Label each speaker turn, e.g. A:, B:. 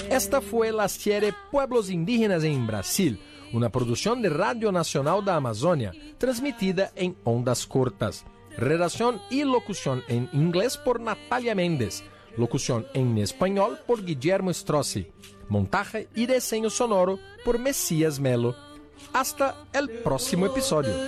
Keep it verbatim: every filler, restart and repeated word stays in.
A: Esta fue la serie Pueblos Indígenas en Brasil, una producción de Radio Nacional da Amazônia, transmitida en ondas cortas. Redacción y locución en inglés por Natalia Méndez. Locución en español por Guillermo Strozzi. Montaje y diseño sonoro por Messias Melo. Hasta el próximo episodio.